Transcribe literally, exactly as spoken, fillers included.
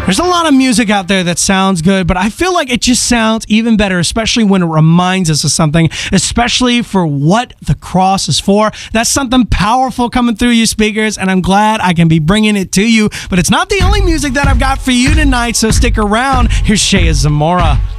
There's a lot of music out there that sounds good, but I feel like it just sounds even better, especially when it reminds us of something, especially for what the cross is for. That's something powerful coming through you speakers, and I'm glad I can be bringing it to you. But it's not the only music that I've got for you tonight, so stick around. Here's Shea Zamora.